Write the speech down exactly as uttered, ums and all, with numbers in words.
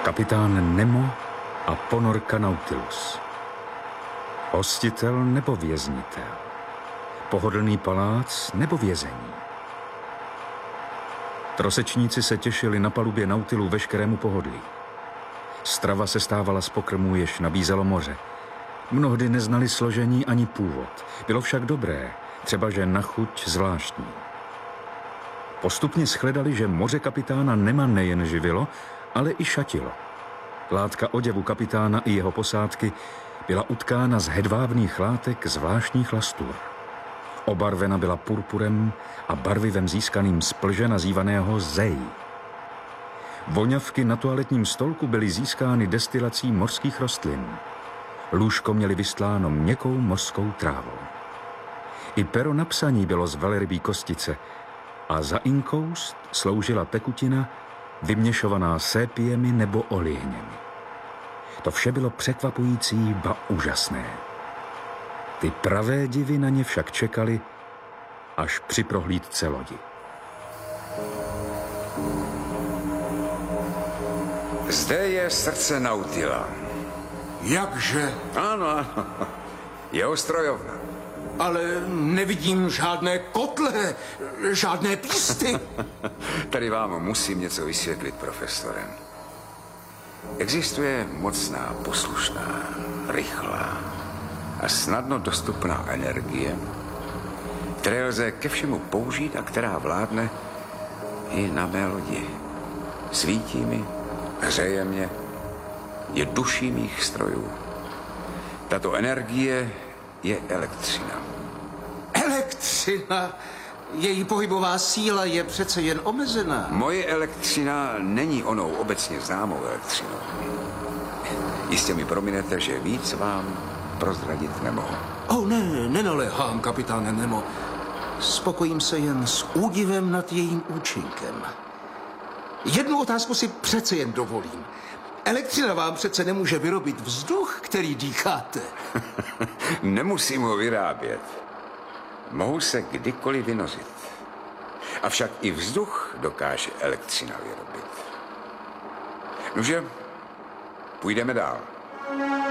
Kapitán Nemo a ponorka Nautilus. Hostitel nebo věznitel. Pohodlný palác nebo vězení. Trosečníci se těšili na palubě Nautilu veškerému pohodlí. Strava se stávala z pokrmů, jež nabízelo moře. Mnohdy neznali složení ani původ. Bylo však dobré, třebaže na chuť zvláštní. Postupně shledali, že moře kapitána Nema nejen živilo, ale i šatilo. Látka oděvu kapitána i jeho posádky byla utkána z hedvábných látek zvláštních lastur. Obarvena byla purpurem a barvivem získaným z plže nazývaného zei. Voňavky na toaletním stolku byly získány destilací mořských rostlin. Lůžko měli vystláno měkkou mořskou trávou. I pero na psaní bylo z velrybí kostice a za inkoust sloužila tekutina vyměšovaná sépiemi nebo olejněmi. To vše bylo překvapující, ba úžasné. Ty pravé divy na ně však čekali až při prohlídce lodi. Zde je srdce Nautila. Jakže? Ano, ano. Je ostrojovna. Ale nevidím žádné kotle, žádné písty. Tady vám musím něco vysvětlit, profesore. Existuje mocná, poslušná, rychlá a snadno dostupná energie, které lze ke všemu použít a která vládne i na mé lodi. Svítí mi, hřeje mě, je duší mých strojů. Tato energie je elektřina. Elektřina? Její pohybová síla je přece jen omezená. Moje elektřina není onou obecně známou elektřinou. Jistě mi prominete, že víc vám prozradit nemohu. Oh, ne, nenaléhám, kapitáne Nemo. Spokojím se jen s údivem nad jejím účinkem. Jednu otázku si přece jen dovolím. Elektřina vám přece nemůže vyrobit vzduch, který dýcháte. Nemusím ho vyrábět. Mohu se kdykoliv vynořit. Avšak i vzduch dokáže elektřina vyrobit. Nože, půjdeme dál.